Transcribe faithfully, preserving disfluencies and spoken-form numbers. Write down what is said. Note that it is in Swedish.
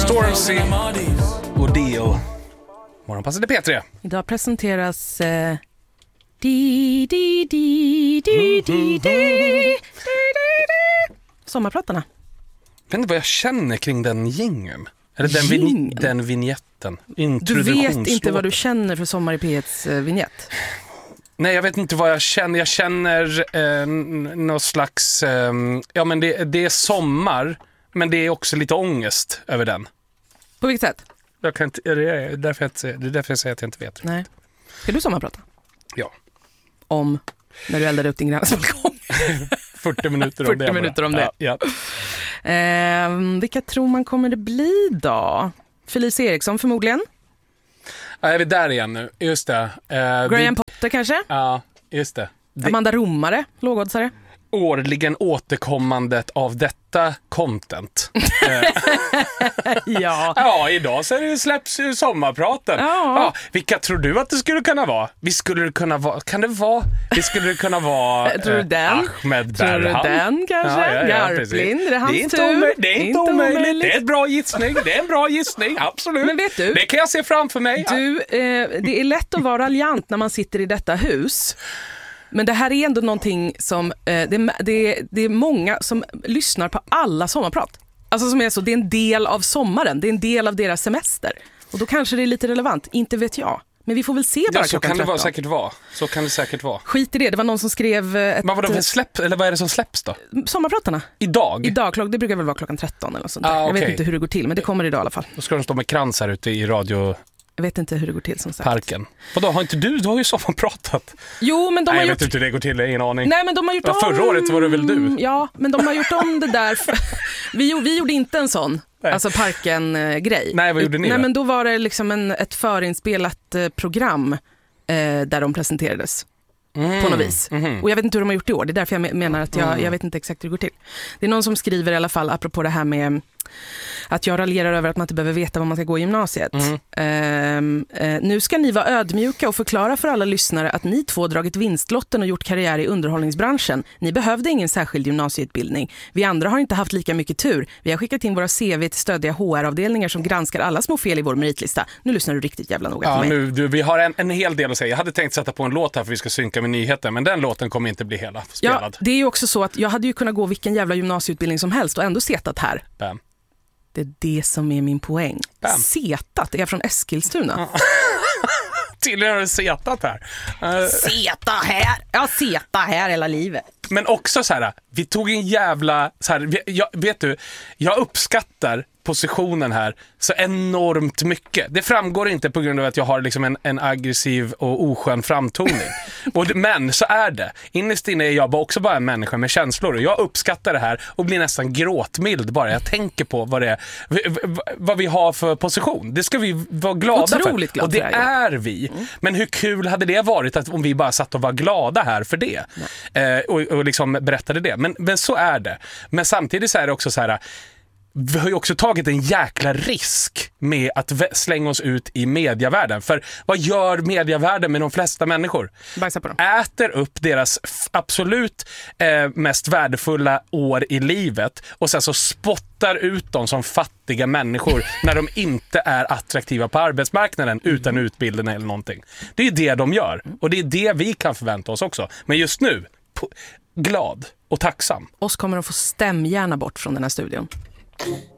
Stormzy och Dio. Morgonpasset är P tre. Idag presenteras eh, di, di, di, di, di, di, di, sommarprattarna. Jag vet inte vad jag känner kring den jingeln. Eller den, vin- den vignetten. Du vet inte vad du känner för Sommar i P et:s eh, vignett. Nej, jag vet inte vad jag känner. Jag känner eh, någon slags... Eh, ja, men det, det är sommar, men det är också lite ångest över den. På vilket sätt? Jag kan inte, det, är därför jag inte, det är därför jag säger att jag inte vet. Nej. Ska du sommarprata? Ja. Om när du eldade upp din grannes balkong? fyrtio minuter om fyrtio det. minuter om det. Ja, ja. Eh, vilka tror man kommer det bli då? Felice Eriksson förmodligen. Ja, är vi där igen nu? Just det. Eh, Graham vi, Potter kanske? Ja, just det. det Amanda Romare, lågoddsare. Årligen återkommandet av detta content. Ja. Ja, idag så är det släpps ju sommarpraten. Ja. Ja, vilka tror du att det skulle kunna vara? Vi skulle det kunna vara, kan det vara? Vi skulle det kunna vara tror du den? eh, Ahmed Tror du Berhan. den kanske? Ja, ja, ja, Garplind, det är hans det är inte tur. omöjligt. Det är inte Inte omöjligt. omöjligt. Det är en bra gissning. Det är en bra gissning, absolut. Men vet du? Det kan jag se framför mig. Du, eh, det är lätt att vara raljant när man sitter i detta hus. Men det här är ändå någonting som, eh, det, det, det är många som lyssnar på alla sommarprat. Alltså som är så, det är en del av sommaren, det är en del av deras semester. Och då kanske det är lite relevant, inte vet jag. Men vi får väl se bara Ja, så klockan kan det vara, tretton. säkert vara. Så kan det säkert vara. Skit i det, det var någon som skrev ett... Men vadå, släpp, eller vad är det som släpps då? Sommarpratarna. Idag? Idag, klock, det brukar väl vara klockan tretton eller något sånt där. Ah, Jag vet okej. inte hur det går till, men det kommer idag i alla fall. Då ska de stå med krans här ute i radioparken. Jag vet inte hur det går till som sagt. Vadå, har inte du? Du har ju sommarpratat. Jo, men de Nej, har jag gjort... vet inte hur det går till, jag har ingen aning. Nej, men de har gjort Ja, om... förra året var det väl du? Ja, men de har gjort om det där. För... vi, vi gjorde inte en sån, Nej. alltså parken-grej. Nej, vad gjorde ni Nej, då? men då var det liksom en, ett förinspelat eh, program eh, där de presenterades. Mm. På något vis. Mm. Och jag vet inte hur de har gjort det i år. Det är därför jag me- menar att jag, Mm. jag vet inte exakt hur det går till. Det är någon som skriver i alla fall, apropå det här med att jag raljerar över att man inte behöver veta vad man ska gå i gymnasiet. Mm. Ehm, eh, nu ska ni vara ödmjuka och förklara för alla lyssnare att ni två dragit vinstlotten och gjort karriär i underhållningsbranschen. Ni behövde ingen särskild gymnasieutbildning. Vi andra har inte haft lika mycket tur. Vi har skickat in våra C V till stödiga H R-avdelningar som granskar alla små fel i vår meritlista. Nu lyssnar du riktigt jävla noga på Ja, mig. nu, du, vi har en, en hel del att säga. Jag hade tänkt sätta på en låt här för vi ska synka med nyheter, men den låten kommer inte bli hela spelad. Ja, det är ju också så att jag hade ju kunnat gå vilken jävla gymnasieutbildning som helst och ändå setat här. Bam. Det är det som är min poäng. Bam. Setat, är jag från Eskilstuna? Ja. Tydligen har du setat här. Uh, Seta här! Ja, seta här hela livet. men också så här, vi tog en jävla... Så här, vi- jag, vet du, jag uppskattar positionen här så enormt mycket. Det framgår inte på grund av att jag har liksom en, en aggressiv och oskön framtoning. och, det- men så är det. Innerst inne är jag bara också bara en människa med känslor. Och jag uppskattar det här och blir nästan gråtmild bara jag tänker på vad, det är, v- v- vad vi har för position. Det ska vi vara glada Otroligt för. glad och det för det här, är vi. Mm. Men hur kul hade det varit att om vi bara satt och var glada här för det? Eh, och, och liksom berättade det. Men, men så är det. Men samtidigt så är det också så här... Vi har ju också tagit en jäkla risk med att vä- slänga oss ut i mediavärlden. För vad gör mediavärlden med de flesta människor? Bajsa på dem. Äter upp deras f- absolut eh, mest värdefulla år i livet och sen så spottar ut dem som fattiga människor när de inte är attraktiva på arbetsmarknaden utan utbildning eller någonting. Det är det de gör och det är det vi kan förvänta oss också. Men just nu, po- glad och tacksam. Oss kommer de få stämgärna bort från den här studion.